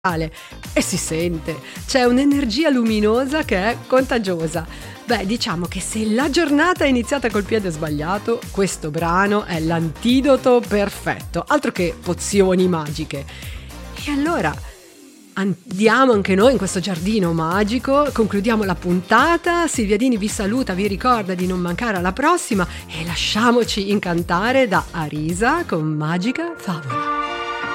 e si sente, c'è un'energia luminosa che è contagiosa. Beh, diciamo che se la giornata è iniziata col piede sbagliato, questo brano è l'antidoto perfetto, altro che pozioni magiche. E allora andiamo anche noi in questo giardino magico, concludiamo la puntata, Silvia Dini vi saluta, vi ricorda di non mancare alla prossima e lasciamoci incantare da Arisa con Magica Favola.